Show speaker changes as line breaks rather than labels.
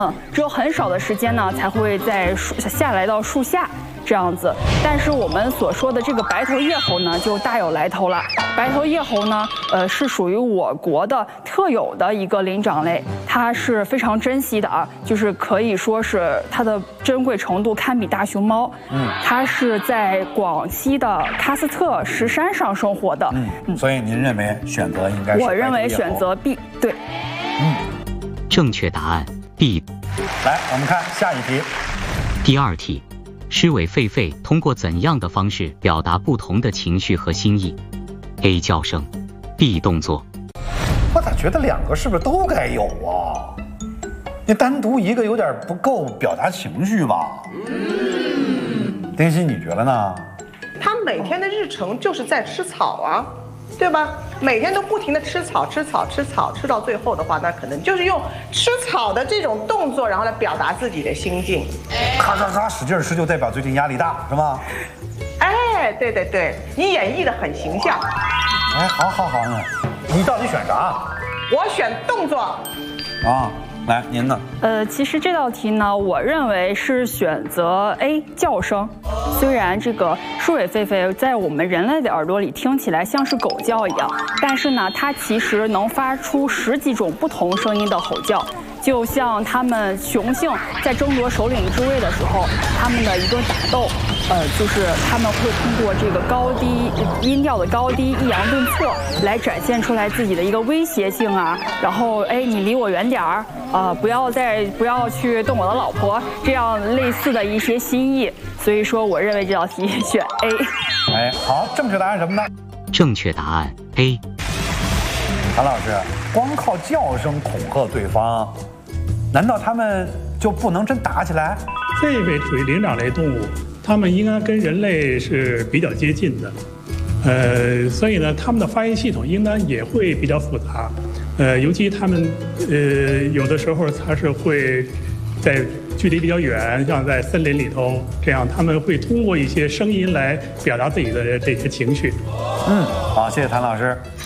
只有很少的时间呢才会在下来到树下。 这样子，但是我们所说的这个白头叶猴呢，就大有来头了。白头叶猴呢，是属于我国的特有的一个灵长类，它是非常珍惜的啊，就是可以说是它的珍贵程度堪比大熊猫。它是在广西的喀斯特石山上生活的。
所以您认为选择应该是？
我认为选择 B， 对。
正确答案 B。
来，我们看下一题。
第2题。 狮尾狒狒通过怎样的方式表达不同的情绪和心意 ？A. 叫声 ，B. 动作。
我咋觉得2个是不是都该有啊？你单独一个有点不够表达情绪吧？丁鑫，你觉得呢？
他每天的日程就是在吃草啊，对吧？每天都不停地吃草，吃到最后的话，那可能就是用吃草的这种动作，然后来表达自己的心境。
咔咔咔使劲吃，就代表最近压力大，是吗？
哎，对，你演绎得很形象。
哎，好，你到底选啥？
我选动作。
啊，来，您呢？
其实这道题呢，我认为是选择 A 叫声。虽然这个狮尾狒狒在我们人类的耳朵里听起来像是狗叫一样，但是呢，它其实能发出10几种不同声音的吼叫。 就像他们雄性在争夺首领之位的时候，他们的一个打斗，就是他们会通过这个高低音调的高低、抑扬顿挫来展现出来自己的一个威胁性啊。然后，哎，你离我远点儿，不要去动我的老婆，这样类似的一些心意。所以说，我认为这道题选 A。
哎，好，正确答案什么呢？
正确答案 A。
韩老师，光靠叫声恐吓对方。 难道他们就不能真打起来？
狒狒属于灵长类动物，它们应该跟人类是比较接近的，所以呢，它们的发音系统应当也会比较复杂，尤其它们有的时候它是会在距离比较远，像在森林里头这样，他们会通过一些声音来表达自己的这些情绪。
好，谢谢谭老师。